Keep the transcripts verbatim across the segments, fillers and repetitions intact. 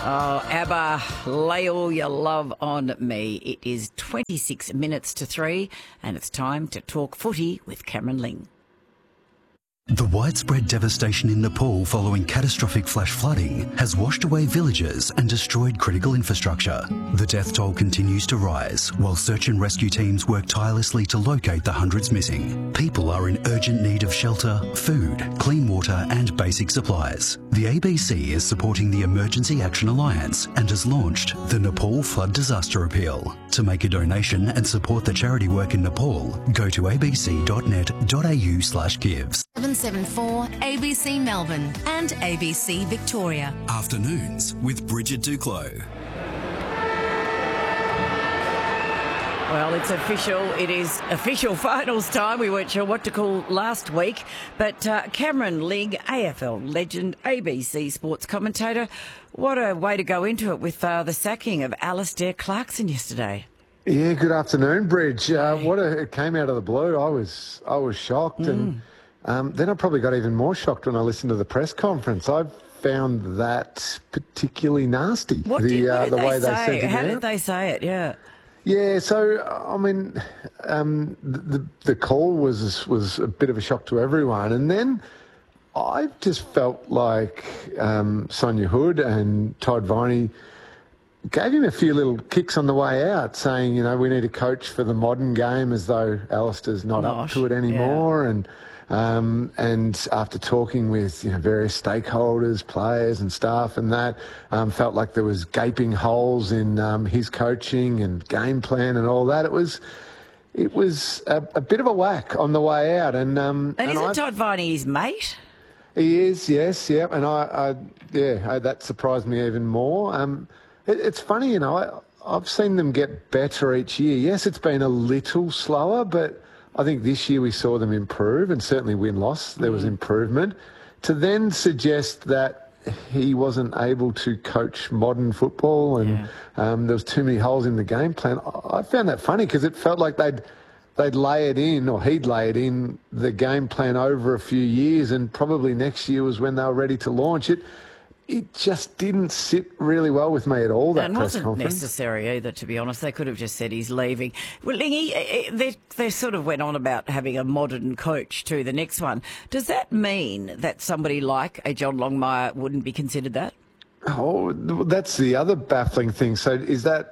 Oh, ABBA, lay all your love on me. It is twenty-six minutes to three, and it's time to talk footy with Cameron Ling. The widespread devastation in Nepal following catastrophic flash flooding has washed away villages and destroyed critical infrastructure. The death toll continues to rise while search and rescue teams work tirelessly to locate the hundreds missing. People are in urgent need of shelter, food, clean water and basic supplies. The A B C is supporting the Emergency Action Alliance and has launched the Nepal Flood Disaster Appeal. To make a donation and support the charity work in Nepal, go to abc.net.au slash gives. seven seven four A B C Melbourne and A B C Victoria. Afternoons with Bridget Duclos. Well, it's official. It is official finals time. We weren't sure what to call last week. But uh, Cameron Ling, A F L legend, A B C sports commentator, what a way to go into it with uh, the sacking of Alistair Clarkson yesterday. Yeah, good afternoon, Bridge. Uh, what a, it came out of the blue. I was I was shocked. Mm. And um, then I probably got even more shocked when I listened to the press conference. I found that particularly nasty. What the did, what uh, did the they way say? they sent it How out. did they say it? Yeah. Yeah, so, I mean, um, the, the call was was a bit of a shock to everyone. And then I just felt like um, Sonia Hood and Todd Viney gave him a few little kicks on the way out, saying, you know, we need a coach for the modern game, as though Alistair's not, not up to it anymore. Yeah. And um, and after talking with, you know, various stakeholders, players and staff and that, um, felt like there was gaping holes in um, his coaching and game plan and all that. It was it was a, a bit of a whack on the way out. And um, and, and isn't I, Todd Viney his mate? He is, yes, yeah. And I, I yeah, I, that surprised me even more. Um, it, it's funny, you know, I, I've seen them get better each year. Yes, it's been a little slower, but I think this year we saw them improve, and certainly win-loss, there was improvement. To then suggest that he wasn't able to coach modern football and yeah. um, there was too many holes in the game plan, I found that funny because it felt like they'd they'd lay it in, or he'd lay it in, the game plan over a few years, and probably next year was when they were ready to launch it. It just didn't sit really well with me at all, that and press wasn't conference. necessary either, to be honest. They could have just said he's leaving. Well, Lingy, they, they sort of went on about having a modern coach too, the next one. Does that mean that somebody like a John Longmire wouldn't be considered that? Oh, that's the other baffling thing. So is that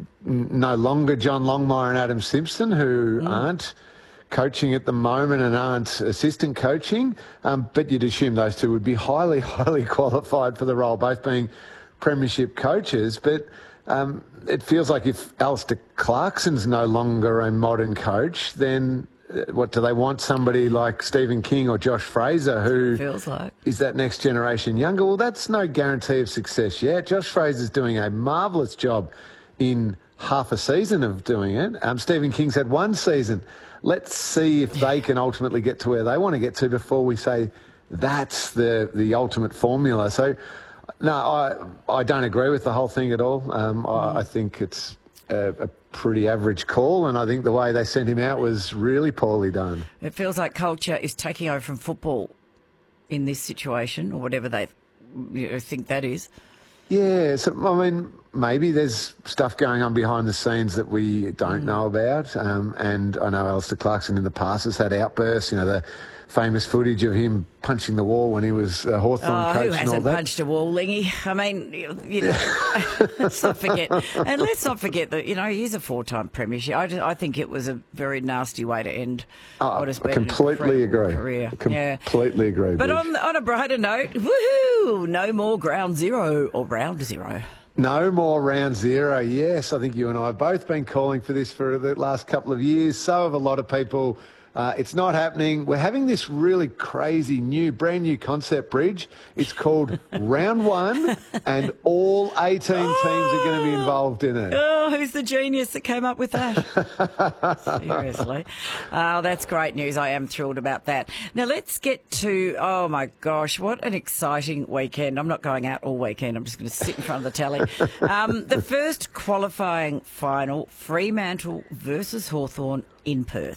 no longer John Longmire and Adam Simpson, who mm. aren't coaching at the moment and aren't assistant coaching, um, but you'd assume those two would be highly, highly qualified for the role, both being premiership coaches. But um, it feels like if Alistair Clarkson's no longer a modern coach, then uh, what, do they want somebody like Stephen King or Josh Fraser, who feels like is that next generation younger? Well, that's no guarantee of success yet. Josh Fraser's doing a marvellous job in half a season of doing it. Um, Stephen King's had one season. Let's see if they can ultimately get to where they want to get to before we say that's the the ultimate formula. So, no, I I don't agree with the whole thing at all. Um, I, I think it's a, a pretty average call, and I think the way they sent him out was really poorly done. It feels like culture is taking over from football in this situation, or whatever they you know, think that is. Yeah, so, I mean, maybe there's stuff going on behind the scenes that we don't mm. know about. Um, and I know Alistair Clarkson in the past has had outbursts, you know, the famous footage of him punching the wall when he was a Hawthorn oh, coach who and all hasn't that. punched a wall, Lingy? I mean, you know, let's not forget. And let's not forget that, you know, he's a four-time premiership. I, just, I think it was a very nasty way to end oh, what has I been completely a agree. career. Completely yeah. agree. But on, on a brighter note, woohoo, no more ground zero or round zero. No more round zero. Yes, I think you and I have both been calling for this for the last couple of years. So have a lot of people. Uh, it's not happening. We're having this really crazy new, brand new concept, Bridge. It's called Round One, and all eighteen oh, teams are going to be involved in it. Oh, who's the genius that came up with that? Seriously. Oh, that's great news. I am thrilled about that. Now, let's get to, oh, my gosh, what an exciting weekend. I'm not going out all weekend. I'm just going to sit in front of the telly. Um, the first qualifying final, Fremantle versus Hawthorn in Perth.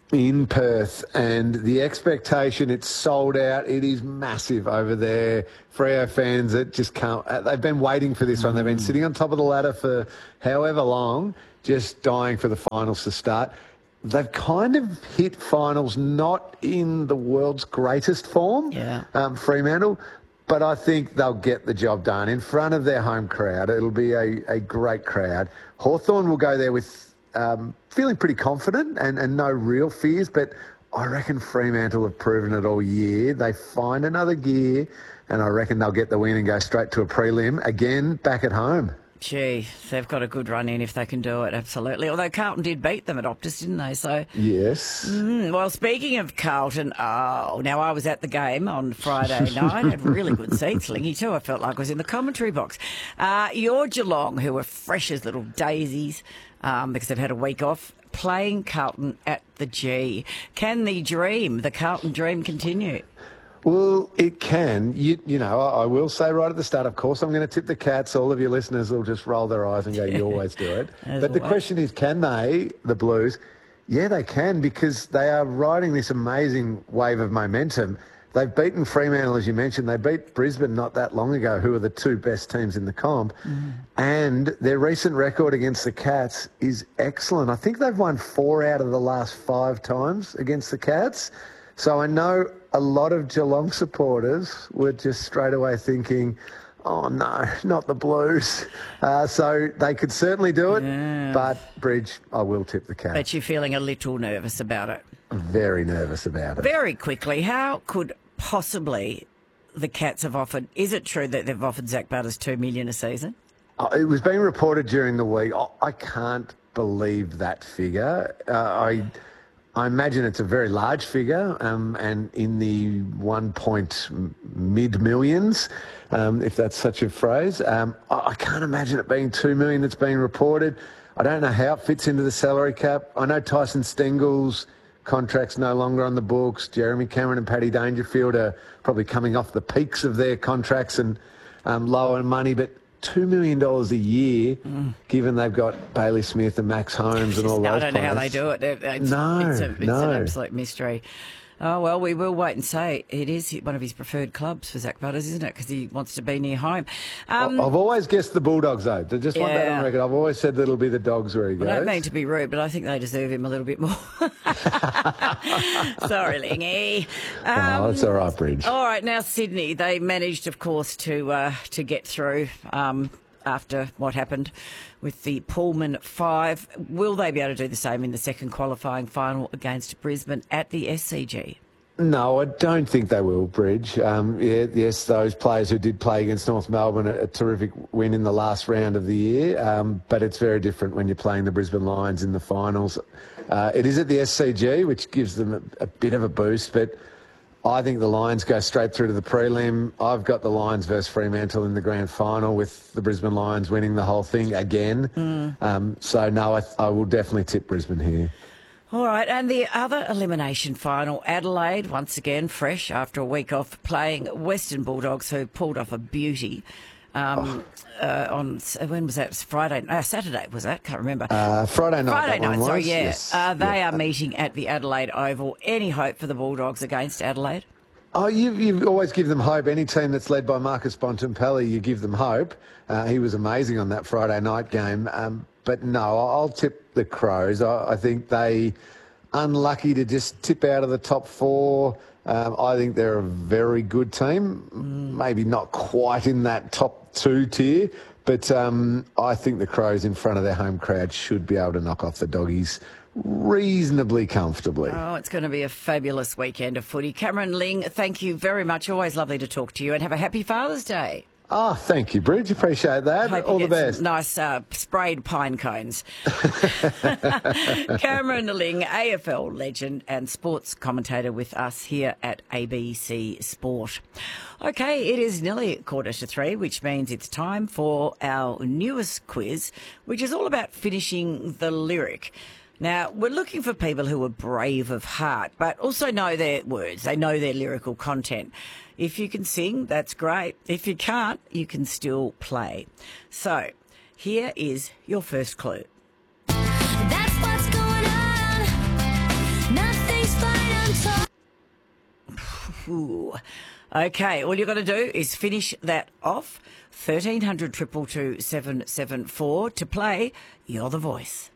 in Perth, and the expectation, it's sold out. It is massive over there. Freo fans that just can't, they've been waiting for this mm. one. They've been sitting on top of the ladder for however long, just dying for the finals to start. They've kind of hit finals not in the world's greatest form, yeah. um, Fremantle, but I think they'll get the job done in front of their home crowd. It'll be a, a great crowd. Hawthorn will go there with Um, feeling pretty confident and, and no real fears, but I reckon Fremantle have proven it all year. They find another gear, and I reckon they'll get the win and go straight to a prelim, again, back at home. Gee, they've got a good run in if they can do it, absolutely. Although Carlton did beat them at Optus, didn't they? So Yes. Mm, well, speaking of Carlton, oh, now I was at the game on Friday night. Had really good seats, Lingy, too. I felt like I was in the commentary box. Uh, your Geelong, who were fresh as little daisies um, because they've had a week off, playing Carlton at the G. Can the dream, the Carlton dream, continue? Well, it can. You, you know, I, I will say right at the start, of course, I'm going to tip the Cats. All of your listeners will just roll their eyes and go, you always do it. But the question is, can they, the Blues? Yeah, they can, because they are riding this amazing wave of momentum. They've beaten Fremantle, as you mentioned. They beat Brisbane not that long ago, who are the two best teams in the comp. Mm. And their recent record against the Cats is excellent. I think they've won four out of the last five times against the Cats. So I know a lot of Geelong supporters were just straight away thinking, oh, no, not the Blues. Uh, so they could certainly do it. Yeah. But, Bridge, I will tip the Cats. But you're feeling a little nervous about it. Very nervous about it. Very quickly, how could possibly the Cats have offered, is it true that they've offered Zach Butters two million dollars a season? Oh, it was being reported during the week. Oh, I can't believe that figure. Uh, I... I imagine it's a very large figure, um, and in the one point mid millions, um, if that's such a phrase. Um, I, I can't imagine it being two million that's being reported. I don't know how it fits into the salary cap. I know Tyson Stengel's contract's no longer on the books. Jeremy Cameron and Paddy Dangerfield are probably coming off the peaks of their contracts and um, lower in money, but two million dollars a year, mm. given they've got Bailey Smith and Max Holmes and all no, those I don't players. know how they do it. It's, no, it's, a, it's no. an absolute mystery. Oh, well, we will wait and see. It is one of his preferred clubs for Zach Butters, isn't it? Because he wants to be near home. Um, I've always guessed the Bulldogs, though. I just want yeah. that on record. I've always said that it'll be the Dogs where he goes. I don't mean to be rude, but I think they deserve him a little bit more. Sorry, Lingy. Um, oh, that's all right, Bridge. All right, now Sydney. They managed, of course, to uh, to get through um, after what happened with the Pullman Five. Will they be able to do the same in the second qualifying final against Brisbane at the S C G? No, I don't think they will, Bridge. Um, yeah, yes, those players who did play against North Melbourne, a, a terrific win in the last round of the year, um, but it's very different when you're playing the Brisbane Lions in the finals. Uh, it is at the S C G, which gives them a, a bit of a boost, but I think the Lions go straight through to the prelim. I've got the Lions versus Fremantle in the grand final, with the Brisbane Lions winning the whole thing again. Mm. Um, so, no, I, I will definitely tip Brisbane here. All right, and the other elimination final, Adelaide, once again fresh after a week off, playing Western Bulldogs, who pulled off a beauty. Um, oh. uh, on when was that? It was Friday, uh, Saturday was that? Can't remember. Uh, Friday night. Friday night. Sorry, was. yeah. Yes. Uh, they yeah. are meeting at the Adelaide Oval. Any hope for the Bulldogs against Adelaide? Oh, you you always give them hope. Any team that's led by Marcus Bontempelli, you give them hope. Uh, he was amazing on that Friday night game. Um, but no, I'll tip the Crows. I, I think they unlucky to just tip out of the top four. Um, I think they're a very good team. Mm. Maybe not quite in that top two tier, but um, I think the Crows in front of their home crowd should be able to knock off the Doggies reasonably comfortably. Oh, it's going to be a fabulous weekend of footy. Cameron Ling, thank you very much. Always lovely to talk to you, and have a happy Father's Day. Oh, thank you, Bridge. Appreciate that. Hope All the best. Nice uh, sprayed pine cones. Cameron Ling, A F L legend and sports commentator with us here at A B C Sport. Okay, it is nearly quarter to three, which means it's time for our newest quiz, which is all about finishing the lyric. Now, we're looking for people who are brave of heart, but also know their words. They know their lyrical content. If you can sing, that's great. If you can't, you can still play. So, here is your first clue. That's what's going on. Nothing Ooh. Okay, all you've got to do is finish that off. thirteen hundred two two two seven seven four to play You're the Voice.